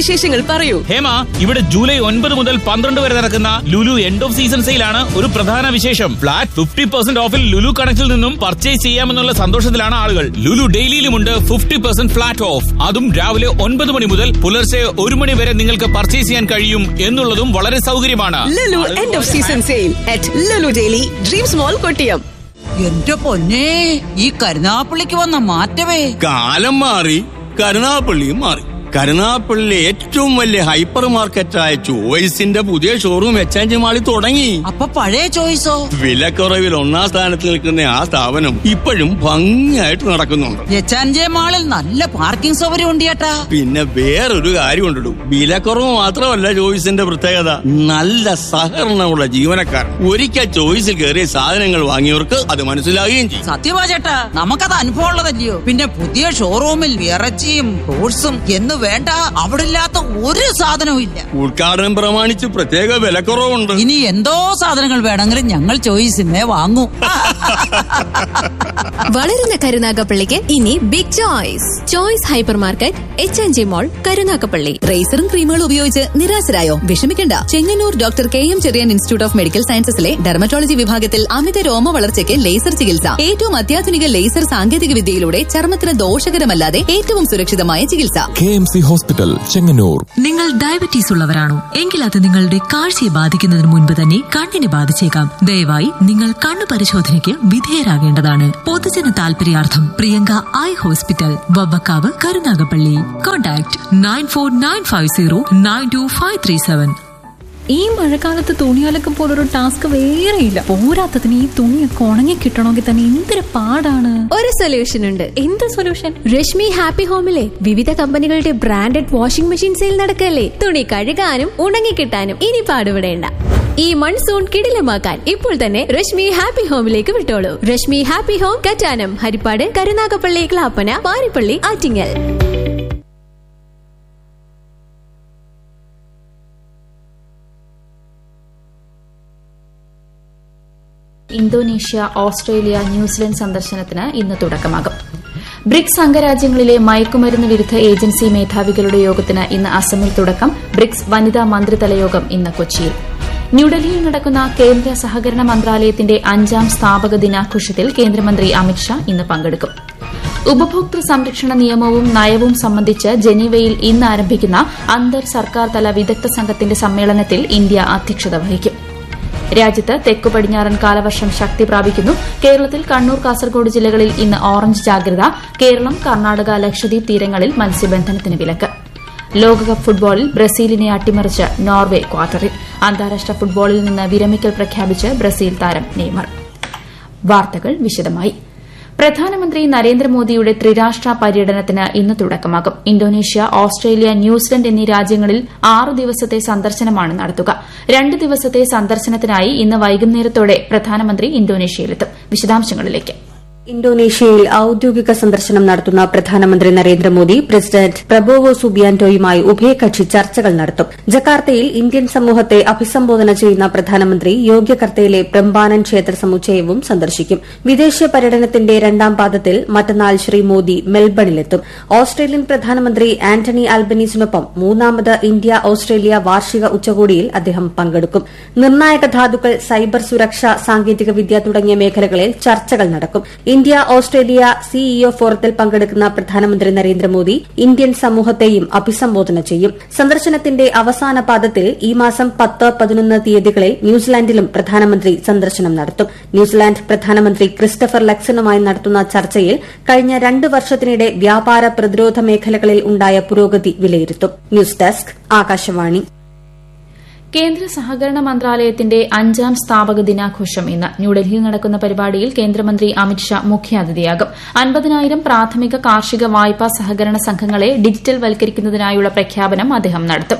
വിശേഷങ്ങൾ പറയൂ. ഹേമ, ഇവിടെ ജൂലൈ 9 മുതൽ 12 വരെ നടക്കുന്ന ലുലു എൻഡ് ഓഫ് സീസൺ സെയിലാണ് ഒരു പ്രധാന വിശേഷം. ഫ്ലാറ്റ് 50% ഓഫിൽ ലുലു കണക്റ്റിൽ നിന്നും പർച്ചേസ് ചെയ്യാമെന്നുള്ള സന്തോഷത്തിലാണ് ആളുകൾ. Lulu ഡെയിലിയിലുമുണ്ട് 50% flat of. അതും രാവിലെ 9 മണി മുതൽ പുലർച്ചെ 1 മണി വരെ നിങ്ങൾക്ക് പർച്ചേസ് ചെയ്യാൻ കഴിയും എന്നുള്ളതും വളരെ സൗകര്യമാണ്. Lulu end off season sale at Lulu daily, dreams മോൾ, കൊട്ടിയം. എന്റെ പൊന്നേ, ഈ കരുനാപ്പള്ളിക്ക് വന്ന മാറ്റമേ. കാലം മാറി, കരുനാപ്പള്ളിയും മാറി. കരുനാപ്പള്ളിയിലെ ഏറ്റവും വലിയ ഹൈപ്പർ മാർക്കറ്റായ ചോയ്സിന്റെ പുതിയ ഷോറൂം എക്സ്ചേഞ്ച് മാളിൽ തുടങ്ങി. അപ്പൊ പഴയ ചോയ്സോ? വിലക്കുറവിൽ 1ാം സ്ഥാനത്ത് നിൽക്കുന്ന ആ സ്ഥാപനം ഇപ്പോഴും ഭംഗിയായിട്ട് നടക്കുന്നുണ്ട്. എക്സ്ചേഞ്ച് മാളിൽ നല്ല പാർക്കിംഗ് സൗകര്യം ഉണ്ട് ചേട്ടാ. പിന്നെ വേറൊരു കാര്യം ഉണ്ടിടും, വിലക്കുറവ് മാത്രമല്ല ചോയ്സിന്റെ പ്രത്യേകത, നല്ല സഹകരണമുള്ള ജീവനക്കാർ. ഒരിക്കൽ ചോയ്സിൽ കയറിയ സാധനങ്ങൾ വാങ്ങിയവർക്ക് അത് മനസ്സിലാകുകയും ചെയ്യും. സത്യമാ ചേട്ടാ, നമുക്കത് അനുഭവം ഉള്ളതല്ലയോ. പിന്നെ പുതിയ ഷോറൂമിൽ ഇറച്ചിയും ഫ്രൂട്ട്സും എന്ന് വേണ്ട, അവിടെ ഇല്ലാത്ത ഒരു സാധനവും ഇല്ല. ഉദ്ഘാടനം പ്രമാണിച്ച് പ്രത്യേക വിലക്കുറവുണ്ട്. ഇനി എന്തോ സാധനങ്ങൾ വേണമെങ്കിലും ഞങ്ങൾ ചോയ്സിനെ വാങ്ങൂ. വളരുന്ന കരുനാഗപ്പള്ളിക്ക് ഇനി big choice. Choice hyper market, എച്ച്&ജി മോൾ, കരുനാഗപ്പള്ളി. റേസറും ക്രീമുകളും ഉപയോഗിച്ച് നിരാശരായോ? വിഷമിക്കണ്ട. Chengannur doctor KM Cherian institute of medical സയൻസസിലെ dermatology വിഭാഗത്തിൽ അമിത രോമ വളർച്ചയ്ക്ക് ലേസർ ചികിത്സ. ഏറ്റവും അത്യാധുനിക ലേസർ സാങ്കേതിക വിദ്യയിലൂടെ ചർമ്മത്തിന് ദോഷകരമല്ലാതെ ഏറ്റവും സുരക്ഷിതമായ ചികിത്സ. KMC hospital, Chengannur. നിങ്ങൾ ഡയബറ്റീസ് ഉള്ളവരാണോ? എങ്കിൽ അത് നിങ്ങളുടെ കാഴ്ചയെ ബാധിക്കുന്നതിന് മുൻപ് തന്നെ കണ്ണിനെ ബാധിച്ചേക്കാം. ദയവായി നിങ്ങൾ കണ്ണു പരിശോധനയ്ക്ക് വിധേയരാകേണ്ടതാണ്. പൊതുജന താൽപര്യാർത്ഥം Priyanka eye hospital, Vavvakkavu, Karunagappally. Contact 9495092537. ഈ മഴക്കാലത്ത് തുണിയലക്കം പോലൊരു ടാസ്ക് വേറെയില്ല. പോരാത്തതിന് ഈ തുണിയൊക്കെ ഉണങ്ങി കിട്ടണമെങ്കിൽ തന്നെ എന്തൊരു പാടാണ്. ഒരു സൊല്യൂഷൻ ഉണ്ട്. എന്ത് സൊല്യൂഷൻ? രശ്മി ഹാപ്പി ഹോമിലെ വിവിധ കമ്പനികളുടെ ബ്രാൻഡഡ് വാഷിംഗ് മെഷീൻ സെയിൽ നടക്കല്ലേ. തുണി കഴുകാനും ഉണങ്ങിക്കിട്ടാനും ഇനി പാടുപെടേണ്ട. ഈ മൺസൂൺ കിടിലമാക്കാൻ ഇപ്പോൾ തന്നെ Rashmi happy ഹോമിലേക്ക് വിട്ടോളൂ. Rashmi happy home, Kattanam, Harippad, Karunagappally, Clappana, Parippally, Attingal. Indonesia, Australia, New Zealand സന്ദർശനത്തിന് ഇന്ന് തുടക്കമാകും. ബ്രിക്സ് അംഗരാജ്യങ്ങളിലെ മയക്കുമരുന്ന് വിരുദ്ധ ഏജൻസി മേധാവികളുടെ യോഗത്തിന് ഇന്ന് അസമിൽ തുടക്കം. ബ്രിക്സ് വനിതാ മന്ത്രിതല യോഗം ഇന്ന് കൊച്ചിയിൽ. ന്യൂഡൽഹിയിൽ നടക്കുന്ന കേന്ദ്ര സഹകരണ മന്ത്രാലയത്തിന്റെ 5ാം സ്ഥാപക ദിനാഘോഷത്തിൽ കേന്ദ്രമന്ത്രി അമിത്ഷാ ഇന്ന് പങ്കെടുക്കും. ഉപഭോക്തൃ സംരക്ഷണ നിയമവും നയവും സംബന്ധിച്ച് ജനീവയിൽ ഇന്ന് ആരംഭിക്കുന്ന അന്തർ സർക്കാർ തല വിദഗ്ധ സംഘത്തിന്റെ സമ്മേളനത്തിൽ ഇന്ത്യ അധ്യക്ഷത വഹിക്കും. രാജ്യത്ത് തെക്കു പടിഞ്ഞാറൻ കാലവർഷം ശക്തി പ്രാപിക്കുന്നു. കേരളത്തിൽ കണ്ണൂർ, കാസർഗോഡ് ജില്ലകളിൽ ഇന്ന് ഓറഞ്ച് ജാഗ്രത. കേരളം, കർണാടക, ലക്ഷദ്വീപ് തീരങ്ങളിൽ മത്സ്യബന്ധനത്തിന് വിലക്ക്. ലോകകപ്പ് ഫുട്ബോളിൽ ബ്രസീലിനെ അട്ടിമറിച്ച് നോർവെ ക്വാർട്ടറിൽ. അന്താരാഷ്ട്ര ഫുട്ബോളിൽ നിന്ന് വിരമിക്കൽ പ്രഖ്യാപിച്ച് ബ്രസീൽ താരം നെയ്മർ. വാർത്തകൾ വിശദമായി. പ്രധാനമന്ത്രി നരേന്ദ്രമോദിയുടെ ത്രിരാഷ്ട്ര പര്യടനത്തിന് ഇന്ന് തുടക്കമാകും. ഇന്തോനേഷ്യ, ഓസ്ട്രേലിയ, ന്യൂസിലൻഡ് എന്നീ രാജ്യങ്ങളിൽ 6 ദിവസത്തെ സന്ദർശനമാണ് നടത്തുക. 2 ദിവസത്തെ സന്ദർശനത്തിനായി ഇന്ന് വൈകുന്നേരത്തോടെ പ്രധാനമന്ത്രി ഇന്തോനേഷ്യയിലെത്തും. വിശദാംശങ്ങളിലേക്ക്. ഇന്തോനേഷ്യയിൽ ഔദ്യോഗിക സന്ദർശനം നടത്തുന്ന പ്രധാനമന്ത്രി നരേന്ദ്രമോദി പ്രസിഡന്റ് പ്രബോവോ സുബിയാന്റോയുമായി ഉഭയകക്ഷി ചർച്ചകൾ നടത്തും. ജക്കാർത്തയിൽ ഇന്ത്യൻ സമൂഹത്തെ അഭിസംബോധന ചെയ്യുന്ന പ്രധാനമന്ത്രി യോഗ്യകർത്തയിലെ പ്രംബാനൻ ക്ഷേത്ര സമുച്ചയവും സന്ദർശിക്കും. വിദേശ പര്യടനത്തിന്റെ 2ാം പാദത്തിൽ മറ്റന്നാൾ ശ്രീ മോദി മെൽബണിലെത്തും. ഓസ്ട്രേലിയൻ പ്രധാനമന്ത്രി ആന്റണി ആൽബനീസിനൊപ്പം 3ാമത് ഇന്ത്യ ഓസ്ട്രേലിയ വാർഷിക ഉച്ചകോടിയിൽ അദ്ദേഹം പങ്കെടുക്കും. നിർണായക ധാതുക്കൾ, സൈബർ സുരക്ഷ, സാങ്കേതികവിദ്യ തുടങ്ങിയ മേഖലകളിൽ ചർച്ചകൾ നടക്കും. ഇന്ത്യ ഓസ്ട്രേലിയ സിഇഒ ഫോറത്തിൽ പങ്കെടുക്കുന്ന പ്രധാനമന്ത്രി നരേന്ദ്രമോദി ഇന്ത്യൻ സമൂഹത്തെയും അഭിസംബോധന ചെയ്യും. സന്ദർശനത്തിന്റെ അവസാന പാദത്തിൽ ഈ മാസം 10, 11 തീയതികളിൽ ന്യൂസിലാൻഡിലും പ്രധാനമന്ത്രി സന്ദർശനം നടത്തും. ന്യൂസിലാൻഡ് പ്രധാനമന്ത്രി ക്രിസ്റ്റഫർ ലക്സണുമായി നടത്തുന്ന ചർച്ചയിൽ കഴിഞ്ഞ 2 വർഷത്തിനിടെ വ്യാപാര, പ്രതിരോധ മേഖലകളിൽ ഉണ്ടായ പുരോഗതി വിലയിരുത്തും. News desk, Akashvani. കേന്ദ്ര സഹകരണ മന്ത്രാലയത്തിന്റെ 5ാം സ്ഥാപക ദിനാഘോഷം ഇന്ന്. ന്യൂഡൽഹിയിൽ നടക്കുന്ന പരിപാടിയിൽ കേന്ദ്രമന്ത്രി അമിത്ഷാ മുഖ്യാതിഥിയാകും. 50,000 പ്രാഥമിക കാർഷിക വായ്പാ സഹകരണ സംഘങ്ങളെ ഡിജിറ്റൽ വൽക്കരിക്കുന്നതിനായുള്ള പ്രഖ്യാപനം അദ്ദേഹം നടത്തും.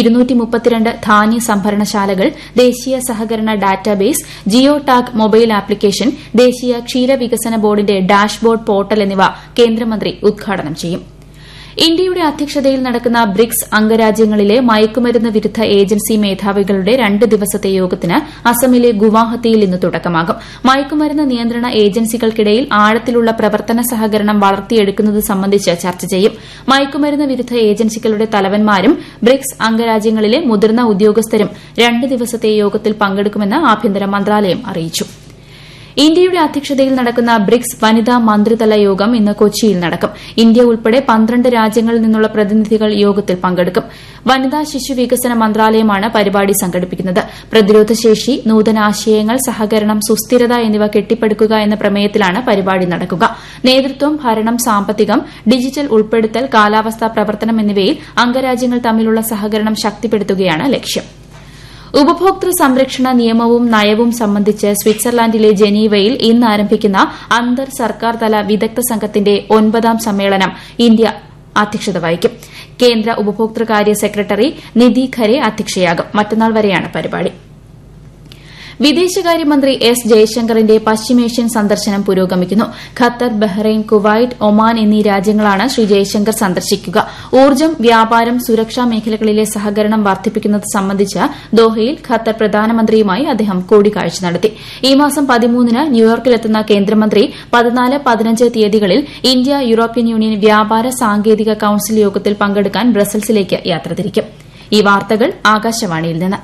232 ധാന്യ സംഭരണശാലകൾ, ദേശീയ സഹകരണ database, geo tag mobile application, ദേശീയ ക്ഷീരവികസന ബോർഡിന്റെ ഡാഷ്ബോർഡ് പോർട്ടൽ എന്നിവ കേന്ദ്രമന്ത്രി ഉദ്ഘാടനം ചെയ്യും. ഇന്ത്യയുടെ അധ്യക്ഷതയിൽ നടക്കുന്ന ബ്രിക്സ് അംഗരാജ്യങ്ങളിലെ മയക്കുമരുന്ന് വിരുദ്ധ ഏജൻസി മേധാവികളുടെ 2 ദിവസത്തെ യോഗത്തിന് അസമിലെ ഗുവാഹത്തിയിൽ ഇന്ന് തുടക്കമാകും. മയക്കുമരുന്ന് നിയന്ത്രണ ഏജൻസികൾക്കിടയിൽ ആഴത്തിലുള്ള പ്രവർത്തന സഹകരണം വളർത്തിയെടുക്കുന്നത് സംബന്ധിച്ച് ചർച്ച ചെയ്യും. മയക്കുമരുന്ന് വിരുദ്ധ ഏജൻസികളുടെ തലവന്മാരും ബ്രിക്സ് അംഗരാജ്യങ്ങളിലെ മുതിർന്ന ഉദ്യോഗസ്ഥരും 2 ദിവസത്തെ യോഗത്തിൽ പങ്കെടുക്കുമെന്ന് ആഭ്യന്തര മന്ത്രാലയം അറിയിച്ചു. ഇന്ത്യയുടെ അധ്യക്ഷതയിൽ നടക്കുന്ന ബ്രിക്സ് വനിതാ മന്ത്രിതല യോഗം ഇന്ന് കൊച്ചിയിൽ നടക്കും. ഇന്ത്യ ഉൾപ്പെടെ 12 രാജ്യങ്ങളിൽ നിന്നുള്ള പ്രതിനിധികൾ യോഗത്തിൽ പങ്കെടുക്കും. വനിതാ ശിശു വികസന മന്ത്രാലയമാണ് പരിപാടി സംഘടിപ്പിക്കുന്നത്. പ്രതിരോധശേഷി, നൂതനാശയങ്ങൾ, സഹകരണം, സുസ്ഥിരത എന്നിവ കെട്ടിപ്പടുക്കുക എന്ന പ്രമേയത്തിലാണ് പരിപാടി നടക്കുക. നേതൃത്വം, ഭരണം, സാമ്പത്തികം, ഡിജിറ്റൽ ഉൾപ്പെടുത്തൽ, കാലാവസ്ഥാ പ്രവർത്തനം എന്നിവയിൽ അംഗരാജ്യങ്ങൾ തമ്മിലുള്ള സഹകരണം ശക്തിപ്പെടുത്തുകയാണ് ലക്ഷ്യം. ഉപഭോക്തൃ സംരക്ഷണ നിയമവും നയവും സംബന്ധിച്ച് സ്വിറ്റ്സർലാൻഡിലെ ജനീവയിൽ ഇന്ന് ആരംഭിക്കുന്ന അന്തർ സർക്കാർ തല വിദഗ്ധ സംഘത്തിന്റെ 9ാം സമ്മേളനം ഇന്ത്യ അധ്യക്ഷത വഹിക്കും. കേന്ദ്ര ഉപഭോക്തൃകാര്യ സെക്രട്ടറി നിധി ഖരെ അധ്യക്ഷയാകും. മറ്റന്നാൾ വരെയാണ് പരിപാടി. വിദേശകാര്യമന്ത്രി എസ് ജയശങ്കറിന്റെ പശ്ചിമേഷ്യൻ സന്ദർശനം പുരോഗമിക്കുന്നു. ഖത്തർ, ബഹ്റൈൻ, കുവൈറ്റ്, ഒമാൻ എന്നീ രാജ്യങ്ങളാണ് ശ്രീ ജയശങ്കർ സന്ദർശിക്കുക. ഊർജ്ജം, വ്യാപാരം, സുരക്ഷാ മേഖലകളിലെ സഹകരണം വർദ്ധിപ്പിക്കുന്നത് സംബന്ധിച്ച് ദോഹയിൽ ഖത്തർ പ്രധാനമന്ത്രിയുമായി അദ്ദേഹം കൂടിക്കാഴ്ച നടത്തി. ഈ മാസം 13-ന് ന്യൂയോർക്കിലെത്തുന്ന കേന്ദ്രമന്ത്രി 14-15 തീയതികളിൽ ഇന്ത്യ യൂറോപ്യൻ യൂണിയൻ വ്യാപാര സാങ്കേതിക കൌൺസിൽ യോഗത്തിൽ പങ്കെടുക്കാൻ ബ്രസൽസിലേക്ക് യാത്ര തിരിക്കും. ഈ വാർത്തകൾ ആകാശവാണിയിൽ നിന്ന്.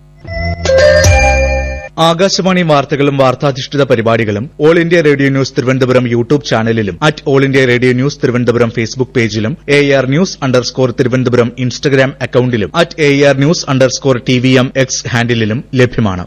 ആകാശവാണി വാർത്തകളും വാർത്താധിഷ്ഠിത പരിപാടികളും all India radio news Thiruvananthapuram YouTube ചാനലിലും @all India radio news Thiruvananthapuram Facebook പേജിലും AR News_ തിരുവനന്തപുരം ഇൻസ്റ്റഗ്രാം അക്കൌണ്ടിലും @AR News_TVM X ഹാൻഡിലും ലഭ്യമാണ്.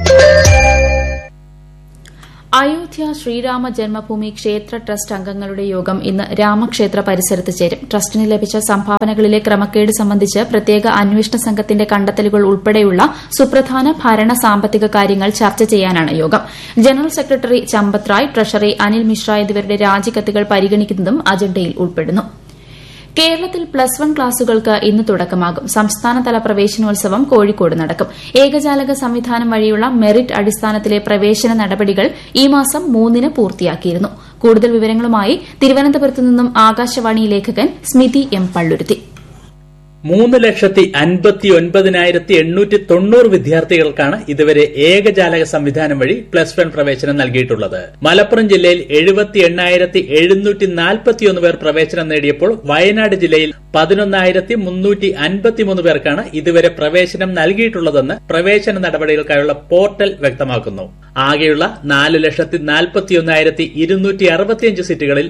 അയോധ്യ ശ്രീരാമ ജന്മഭൂമി ക്ഷേത്ര ട്രസ്റ്റ് അംഗങ്ങളുടെ യോഗം ഇന്ന് രാമക്ഷേത്ര പരിസരത്ത് ചേരും. ട്രസ്റ്റിന് ലഭിച്ച സംഭാവനകളിലെ ക്രമക്കേട് സംബന്ധിച്ച് പ്രത്യേക അന്വേഷണ സംഘത്തിന്റെ കണ്ടെത്തലുകൾ ഉൾപ്പെടെയുള്ള സുപ്രധാന ഭരണ സാമ്പത്തിക കാര്യങ്ങൾ ചർച്ച ചെയ്യാനാണ് യോഗം. General secretary Champat Rai, treasury Anil Mishra എന്നിവരുടെ രാജിക്കത്തുകൾ പരിഗണിക്കുന്നതും അജണ്ടയിൽ ഉൾപ്പെടുന്നു. കേരളത്തിൽ +1 ക്ലാസുകൾക്ക് ഇന്ന് തുടക്കമാകും. സംസ്ഥാനതല പ്രവേശനോത്സവം കോഴിക്കോട് നടക്കും. ഏകജാലക സംവിധാനം വഴിയുള്ള മെറിറ്റ് അടിസ്ഥാനത്തിലെ പ്രവേശന നടപടികൾ ഈ മാസം 3-ന് പൂർത്തിയാക്കിയിരുന്നു. കൂടുതൽ വിവരങ്ങളുമായി തിരുവനന്തപുരത്ത് നിന്നും ആകാശവാണി ലേഖകൻ സ്മിതി എം പള്ളുരുത്തി. 3,59,890 വിദ്യാർത്ഥികൾക്കാണ് ഇതുവരെ ഏകജാലക സംവിധാനം വഴി +1 പ്രവേശനം നൽകിയിട്ടുള്ളത്. മലപ്പുറം ജില്ലയിൽ 78,741 പേർ പ്രവേശനം നേടിയപ്പോൾ വയനാട് ജില്ലയിൽ 11,353 പേർക്കാണ് ഇതുവരെ പ്രവേശനം നൽകിയിട്ടുള്ളതെന്ന് പ്രവേശന നടപടികൾക്കായുള്ള പോർട്ടൽ വ്യക്തമാക്കുന്നു. ആകെയുള്ള 4,41,265 സീറ്റുകളിൽ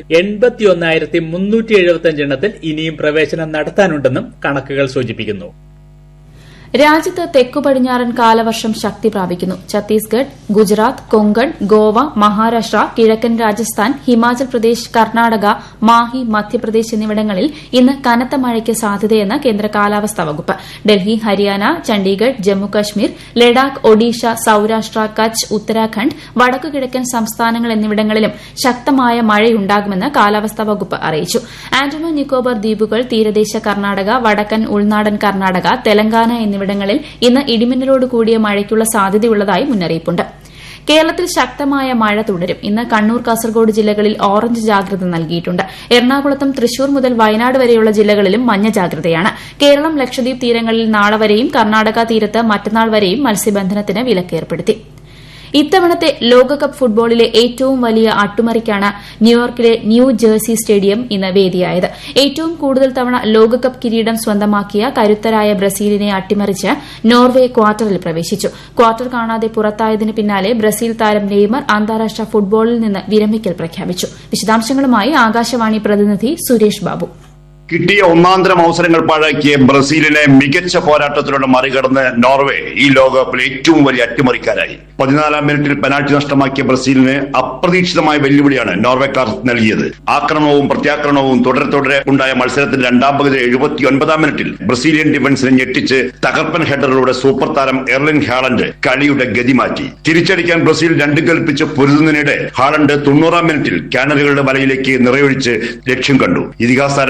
81,375 എണ്ണത്തിൽ ഇനിയും പ്രവേശനം നടത്താനുണ്ടെന്നും കണക്കുകൾ സൂചിപ്പിക്കുന്നു. രാജ്യത്ത് തെക്കു പടിഞ്ഞാറൻ കാലവർഷം ശക്തി പ്രാപിക്കുന്നു. ഛത്തീസ്ഗഡ്, ഗുജറാത്ത്, കൊങ്കൺ, ഗോവ, മഹാരാഷ്ട്ര, കിഴക്കൻ രാജസ്ഥാൻ, ഹിമാചൽ പ്രദേശ്, കർണാടക, മാഹി, മധ്യപ്രദേശ് എന്നിവിടങ്ങളിൽ ഇന്ന് കനത്ത മഴയ്ക്ക് സാധ്യതയെന്ന് കേന്ദ്ര കാലാവസ്ഥാ വകുപ്പ്. ഡൽഹി, ഹരിയാന, ചണ്ഡീഗഡ്, ജമ്മുകശ്മീർ, ലഡാക്ക്, ഒഡീഷ, സൌരാഷ്ട്ര, കച്ച്, ഉത്തരാഖണ്ഡ്, വടക്കുകിഴക്കൻ സംസ്ഥാനങ്ങൾ എന്നിവിടങ്ങളിലും ശക്തമായ മഴയുണ്ടാകുമെന്ന് കാലാവസ്ഥാ വകുപ്പ് അറിയിച്ചു. ആൻഡമാൻ നിക്കോബാർ ദ്വീപുകൾ, തീരദേശ കർണാടക, വടക്കൻ ഉൾനാടൻ കർണാടക, തെലങ്കാന എന്നിവിടങ്ങളിൽ ഇന്ന് ഇടിമിന്നലോട് കൂടിയ മഴയ്ക്കുള്ള സാധ്യതയുള്ളതായി മുന്നറിയിപ്പുണ്ട്. കേരളത്തിൽ ശക്തമായ മഴ തുടരും. ഇന്ന് കണ്ണൂർ, കാസർഗോഡ് ജില്ലകളിൽ ഓറഞ്ച് ജാഗ്രത നൽകിയിട്ടുണ്ട്. എറണാകുളത്തും തൃശൂർ മുതൽ വയനാട് വരെയുള്ള ജില്ലകളിലും മഞ്ഞ ജാഗ്രതയാണ്. കേരളം, ലക്ഷദ്വീപ് തീരങ്ങളിൽ നാളെ വരെയും കർണാടക തീരത്ത് മറ്റന്നാൾ വരെയും മത്സ്യബന്ധനത്തിന് വിലക്കേർപ്പെടുത്തി. ഇത്തവണത്തെ ലോകകപ്പ് ഫുട്ബോളിലെ ഏറ്റവും വലിയ അട്ടിമറിക്കാണ് ന്യൂയോർക്കിലെ ന്യൂ ജേഴ്സി സ്റ്റേഡിയം ഇന്ന് വേദിയായത്. ഏറ്റവും കൂടുതൽ തവണ ലോകകപ്പ് കിരീടം സ്വന്തമാക്കിയ കരുത്തരായ ബ്രസീലിനെ അട്ടിമറിച്ച് നോർവെ ക്വാർട്ടറിൽ പ്രവേശിച്ചു. ക്വാർട്ടർ കാണാതെ പുറത്തായതിന് പിന്നാലെ ബ്രസീൽ താരം നെയ്മർ അന്താരാഷ്ട്ര ഫുട്ബോളിൽ നിന്ന് വിരമിക്കൽ പ്രഖ്യാപിച്ചു. വിശദാംശങ്ങളുമായി ആകാശവാണി പ്രതിനിധി സുരേഷ് ബാബു. കിട്ടിയ ഒന്നാന്തരം അവസരങ്ങൾ പാഴാക്കിയ ബ്രസീലിനെ മികച്ച പോരാട്ടത്തിലൂടെ മറികടന്ന് നോർവേ ഈ ലോകകപ്പിൽ ഏറ്റവും വലിയ അട്ടിമറിക്കാരായി. 14-ാം മിനിറ്റിൽ പെനാൽറ്റി നഷ്ടമാക്കിയ ബ്രസീലിന് അപ്രതീക്ഷിതമായ വെല്ലുവിളിയാണ് നോർവേക്കാർ നൽകിയത്. ആക്രമണവും പ്രത്യാക്രമണവും തുടരെ ഉണ്ടായ മത്സരത്തിന്റെ 2ാം പകുതി 79-ാം മിനിറ്റിൽ ബ്രസീലിയൻ ഡിഫൻസിനെ ഞെട്ടിച്ച് തകർപ്പൻ ഹെഡറിലൂടെ സൂപ്പർ താരം എർലിംഗ് ഹാലൻഡ് കളിയുടെ ഗതി മാറ്റി. തിരിച്ചടിക്കാൻ ബ്രസീൽ 2 കൽപ്പിച്ച് പൊരുതുന്നതിനിടെ ഹാലൻഡ് 90-ാം മിനിറ്റിൽ കാനറികളുടെ വലയിലേക്ക് നിറയൊഴിച്ച് ലക്ഷ്യം കണ്ടു. ഇതിഹാസ താരം നെയ്മർ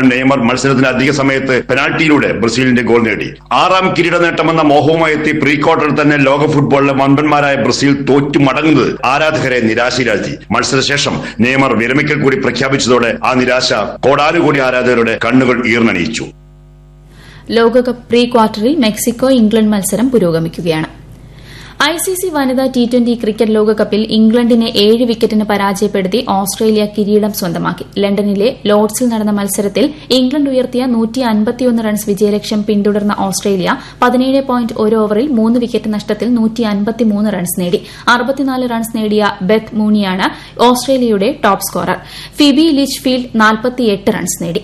മത്സരത്തിന്റെ അധിക സമയത്ത് പെനാൽറ്റിയിലൂടെ ബ്രസീലിന്റെ ഗോൾ നേടി. 6ാം കിരീട നേട്ടമെന്ന മോഹവുമായി എത്തി പ്രീ ക്വാർട്ടറിൽ തന്നെ ലോക ഫുട്ബോളിലെ വമ്പന്മാരായ ബ്രസീൽ തോറ്റു മടങ്ങുന്നത് ആരാധകരെ നിരാശയിലാഴ്ത്തി. മത്സരശേഷം നെയ്മർ വിരമിക്കൽ കൂടി പ്രഖ്യാപിച്ചതോടെ ആ നിരാശ കോടാനുകോടി ആരാധകരുടെ കണ്ണുകൾ ഈർന്നണിയിച്ചു. ലോകകപ്പ് പ്രീ ക്വാർട്ടറിൽ മെക്സിക്കോ ഇംഗ്ലണ്ട് മത്സരം പുരോഗമിക്കുകയാണ്. ICC വനിതാ T20 ക്രിക്കറ്റ് ലോകകപ്പിൽ ഇംഗ്ലണ്ടിനെ 7 വിക്കറ്റിന് പരാജയപ്പെടുത്തി ഓസ്ട്രേലിയ കിരീടം സ്വന്തമാക്കി. ലണ്ടനിലെ ലോർഡ്സിൽ നടന്ന മത്സരത്തിൽ ഇംഗ്ലണ്ട് ഉയർത്തിയ 151 റൺസ് വിജയലക്ഷ്യം പിന്തുടർന്ന ഓസ്ട്രേലിയ 17.1 ഓവറിൽ 3 വിക്കറ്റ് നഷ്ടത്തിൽ 153 റൺസ് നേടി. 64 റൺസ് നേടിയ ബെത്ത് മൂണിയാണ് ഓസ്ട്രേലിയയുടെ top scorer. Phoebe Lichfield 48 runs നേടി.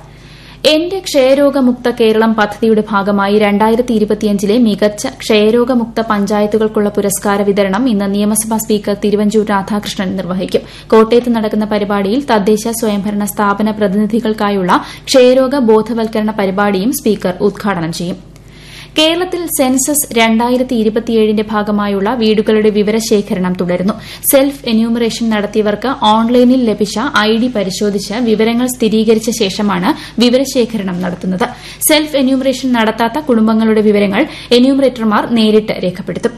എന്റെ ക്ഷയരോഗമുക്ത കേരളം പദ്ധതിയുടെ ഭാഗമായി 2025 മികച്ച ക്ഷയരോഗമുക്ത പഞ്ചായത്തുകൾക്കുള്ള പുരസ്കാര വിതരണം ഇന്ന് നിയമസഭാ സ്പീക്കർ തിരുവഞ്ചൂർ രാധാകൃഷ്ണൻ നിർവഹിക്കും. കോട്ടയത്ത് നടക്കുന്ന പരിപാടിയിൽ തദ്ദേശ സ്വയംഭരണ സ്ഥാപന പ്രതിനിധികൾക്കായുള്ള ക്ഷയരോഗ ബോധവൽക്കരണ പരിപാടിയും സ്പീക്കർ ഉദ്ഘാടനം ചെയ്യും. കേരളത്തിൽ സെൻസസ് 2027ന്റെ ഭാഗമായുള്ള വീടുകളുടെ വിവരശേഖരണം തുടരുന്നു. സെൽഫ് എന്യൂമറേഷൻ നടത്തിയവർക്ക് ഓൺലൈനിൽ ലഭിച്ച ID പരിശോധിച്ച് വിവരങ്ങൾ സ്ഥിരീകരിച്ച ശേഷമാണ് വിവരശേഖരണം നടത്തുന്നത്. സെൽഫ് എന്യൂമറേഷൻ നടത്താത്ത കുടുംബങ്ങളുടെ വിവരങ്ങൾ എന്യൂമറേറ്റർമാർ നേരിട്ട് രേഖപ്പെടുത്തും.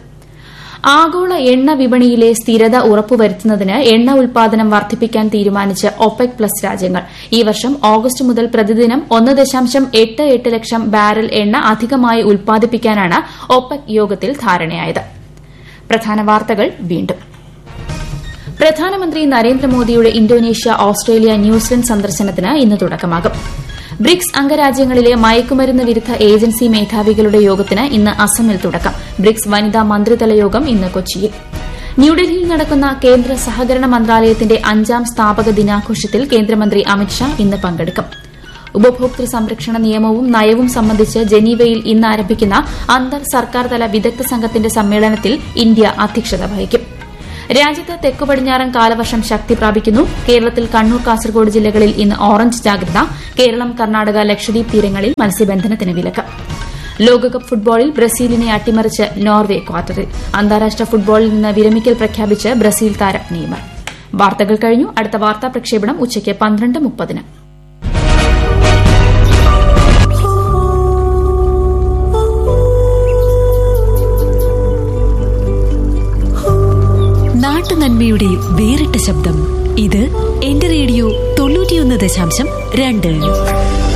ആഗോള എണ്ണ വിപണിയിലെ സ്ഥിരത ഉറപ്പുവരുത്തുന്നതിന് എണ്ണ ഉൽപാദനം വർദ്ധിപ്പിക്കാൻ തീരുമാനിച്ച് OPEC പ്ലസ് രാജ്യങ്ങൾ. ഈ വർഷം ഓഗസ്റ്റ് മുതൽ പ്രതിദിനം 1.88 ലക്ഷം ബാരൽ എണ്ണ അധികമായി ഉൽപ്പാദിപ്പിക്കാനാണ് OPEC യോഗത്തിൽ ധാരണയായത്. പ്രധാന വാർത്തകൾ വീണ്ടും. പ്രധാനമന്ത്രി നരേന്ദ്രമോദിയുടെ ഇന്തോനേഷ്യ, ഓസ്ട്രേലിയ, ന്യൂസിലൻഡ് സന്ദർശനത്തിന് ഇന്ന് തുടക്കമാകും. ബ്രിക്സ് അംഗരാജ്യങ്ങളിലെ മയക്കുമരുന്ന് വിരുദ്ധ ഏജൻസി മേധാവികളുടെ യോഗത്തിന് ഇന്ന് അസമിൽ തുടക്കം. ബ്രിക്സ് വനിതാ മന്ത്രിതല യോഗം ഇന്ന് കൊച്ചിയിൽ. ന്യൂഡൽഹിയിൽ നടക്കുന്ന കേന്ദ്ര സഹകരണ മന്ത്രാലയത്തിന്റെ 5ാം സ്ഥാപക ദിനാഘോഷത്തിൽ കേന്ദ്രമന്ത്രി അമിത്ഷാ ഇന്ന് പങ്കെടുക്കും. ഉപഭോക്തൃ സംരക്ഷണ നിയമവും നയവും സംബന്ധിച്ച് ജനീവയിൽ ഇന്ന് ആരംഭിക്കുന്ന അന്തർ സർക്കാർ തല വിദഗ്ധ സംഘത്തിന്റെ സമ്മേളനത്തിൽ ഇന്ത്യ അധ്യക്ഷത വഹിക്കും. രാജ്യത്ത് തെക്കുപടിഞ്ഞാറൻ കാലവർഷം ശക്തി പ്രാപിക്കുന്നു. കേരളത്തിൽ കണ്ണൂർ, കാസർഗോഡ് ജില്ലകളിൽ ഇന്ന് ഓറഞ്ച് ജാഗ്രത. കേരളം, കർണാടക, ലക്ഷദ്വീപ് തീരങ്ങളിൽ മത്സ്യബന്ധനത്തിന് വിലക്ക്. ലോകകപ്പ് ഫുട്ബോളിൽ ബ്രസീലിനെ അട്ടിമറിച്ച് നോർവെ ക്വാർട്ടറിൽ. അന്താരാഷ്ട്ര ഫുട്ബോളിൽ നിന്ന് വിരമിക്കൽ പ്രഖ്യാപിച്ച് ബ്രസീൽ താരം നെയ്മർ. വാർത്തകൾ കഴിഞ്ഞു. അടുത്ത വാർത്താ പ്രക്ഷേപണം ഉച്ചയ്ക്ക് 12:30. നാട്ടുനന്മയുടെ വേറിട്ട ശബ്ദം. ഇത് എന്റെ റേഡിയോ 91.2.